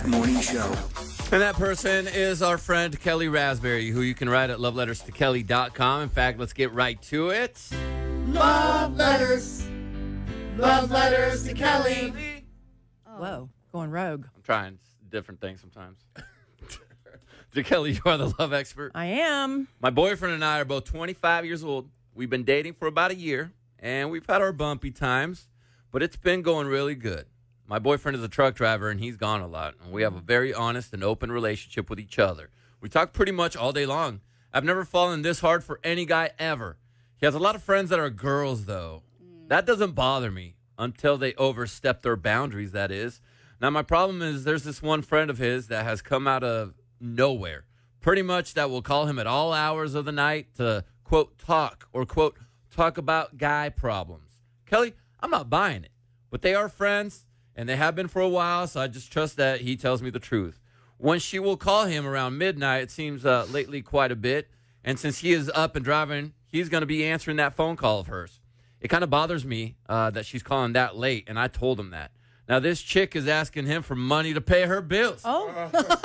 Morning Show. And that person is our friend Kelly Raspberry, who you can write at loveletterstokelly.com. In fact, let's get right to it. Love letters. Love letters to Kelly. Whoa, going rogue. I'm trying different things sometimes. To Kelly, you are the love expert. I am. My boyfriend and I are both 25 years old. We've been dating for about a year, and we've had our bumpy times, but it's been going really good. My boyfriend is a truck driver, and he's gone a lot, and we have a very honest and open relationship with each other. We talk pretty much all day long. I've never fallen this hard for any guy ever. He has a lot of friends that are girls, though. That doesn't bother me until they overstep their boundaries, that is. Now, my problem is there's this one friend of his that has come out of nowhere, pretty much that will call him at all hours of the night to, quote, talk or, quote, talk about guy problems. Kelly, I'm not buying it, but they are friends. And they have been for a while, so I just trust that he tells me the truth. When she will call him around midnight, it seems lately quite a bit. And since he is up and driving, he's going to be answering that phone call of hers. It kind of bothers me that she's calling that late, and I told him that. Now, this chick is asking him for money to pay her bills. Oh.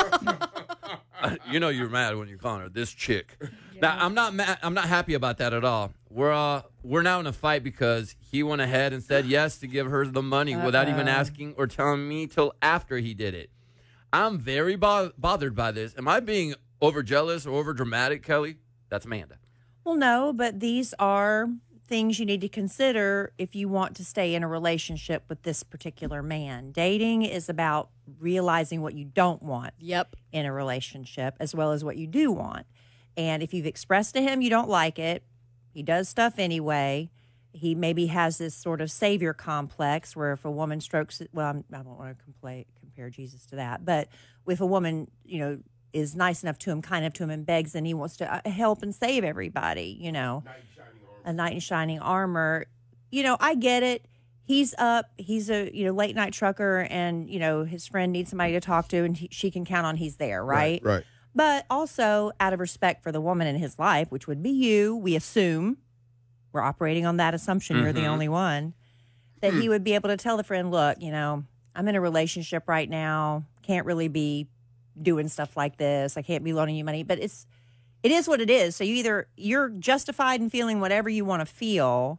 You know you're mad when you're calling her this chick. Yeah. Now, I'm not mad. I'm not happy about that at all. We're now in a fight because he went ahead and said yes to give her the money without even asking or telling me till after he did it. I'm very bothered by this. Am I being over jealous or over dramatic, Kelly? That's Amanda. Well, no, but these are things you need to consider if you want to stay in a relationship with this particular man. Dating is about realizing what you don't want in a relationship as well as what you do want. And if you've expressed to him you don't like it, he does stuff anyway. He maybe has this sort of savior complex where if a woman strokes it, well, I don't want to compare Jesus to that, but if a woman, is nice enough to him, kind enough to him, and begs, and he wants to help and save everybody, a knight in shining armor. I get it. He's up. He's a late night trucker, and his friend needs somebody to talk to, and she can count on he's there, right? Right. But also out of respect for the woman in his life, which would be you, we assume, we're operating on that assumption, you're the only one, that he would be able to tell the friend, look, I'm in a relationship right now, can't really be doing stuff like this, I can't be loaning you money, but it is what it is. So you're justified in feeling whatever you want to feel,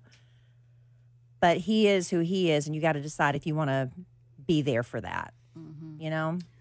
but he is who he is, and you got to decide if you want to be there for that,